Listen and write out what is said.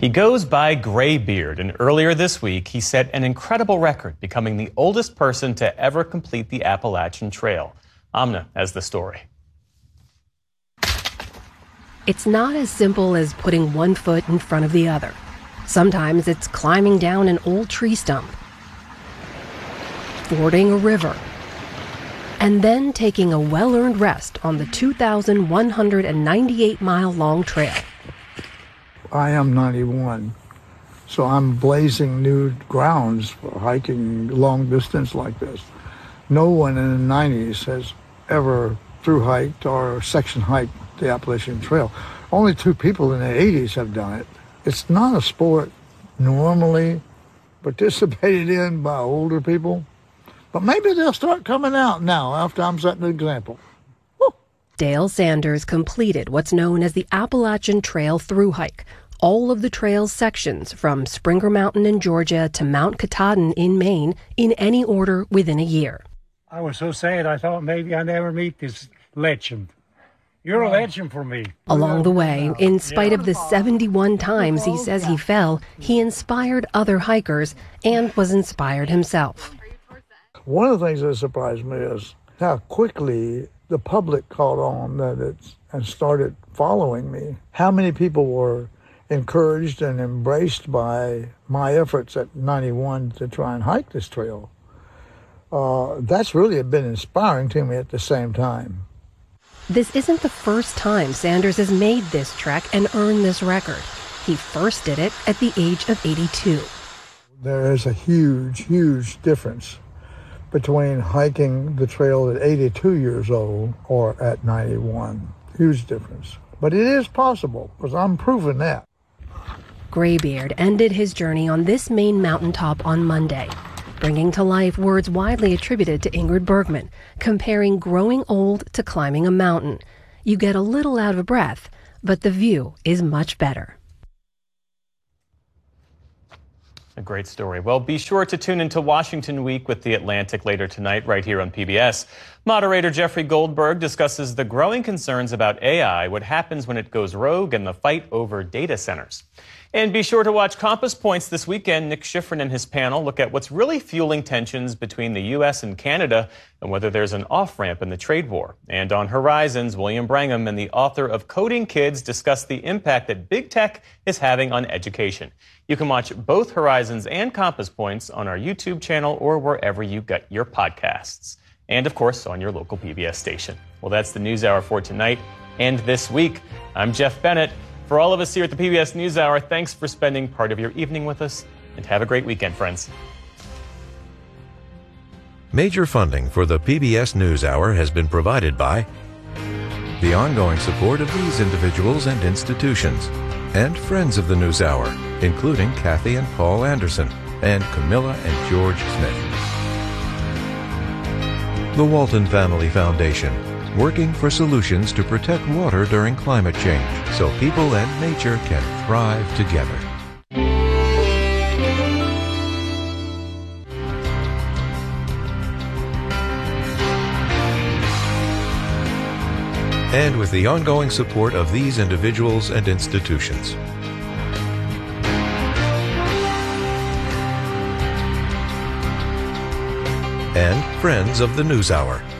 He goes by Graybeard, and earlier this week he set an incredible record, becoming the oldest person to ever complete the Appalachian Trail. Amna has the story. It's not as simple as putting one foot in front of the other. Sometimes it's climbing down an old tree stump, fording a river, and then taking a well-earned rest on the 2,198-mile-long trail. I am 91, so I'm blazing new grounds for hiking long distance like this. No one in the 90s has ever thru-hiked or section-hiked the Appalachian Trail. Only 2 people in the 80s have done it. It's not a sport normally participated in by older people, but maybe they'll start coming out now after I'm setting an example. Woo. Dale Sanders completed what's known as the Appalachian Trail thru-hike, all of the trail's sections from Springer Mountain in Georgia to Mount Katahdin in Maine in any order within a year. I was so sad I thought maybe I'd never meet this legend. You're a legend for me. Along the way, in spite of the 71 times he says he fell, he inspired other hikers and was inspired himself. One of the things that surprised me is how quickly the public caught on and started following me. How many people were encouraged and embraced by my efforts at 91 to try and hike this trail. That's really been inspiring to me at the same time. This isn't the first time Sanders has made this trek and earned this record. He first did it at the age of 82. There is a huge, huge difference between hiking the trail at 82 years old or at 91. Huge difference. But it is possible, because I'm proving that. Graybeard ended his journey on this Maine mountaintop on Monday, bringing to life words widely attributed to Ingrid Bergman, comparing growing old to climbing a mountain. You get a little out of breath, but the view is much better. A great story. Well, be sure to tune into Washington Week with The Atlantic later tonight, right here on PBS. Moderator Jeffrey Goldberg discusses the growing concerns about AI, what happens when it goes rogue, and the fight over data centers. And be sure to watch Compass Points this weekend. Nick Schifrin and his panel look at what's really fueling tensions between the U.S. and Canada and whether there's an off-ramp in the trade war. And on Horizons, William Brangham and the author of Coding Kids discuss the impact that big tech is having on education. You can watch both Horizons and Compass Points on our YouTube channel or wherever you get your podcasts. And, of course, on your local PBS station. Well, that's the NewsHour for tonight and this week. I'm Jeff Bennett. For all of us here at the PBS NewsHour, thanks for spending part of your evening with us, and have a great weekend, friends. Major funding for the PBS NewsHour has been provided by the ongoing support of these individuals and institutions, and friends of the NewsHour, including Kathy and Paul Anderson, and Camilla and George Smith. The Walton Family Foundation, working for solutions to protect water during climate change so people and nature can thrive together. And with the ongoing support of these individuals and institutions. And friends of the NewsHour.